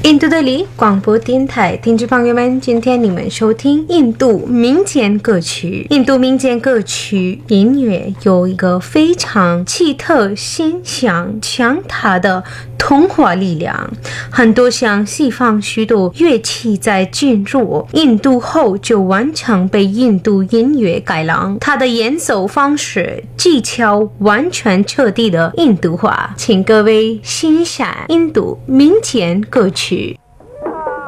印度德里广播电台听众朋友们，今天你们收听印度民间歌曲。印度民间歌曲音乐有一个非常奇特、形象、强大的童话力量。很多像西方许多乐器在进入印度后就完全被印度音乐改良，它的演奏方式、技巧完全彻底的印度化。请各位欣赏印度民间歌曲。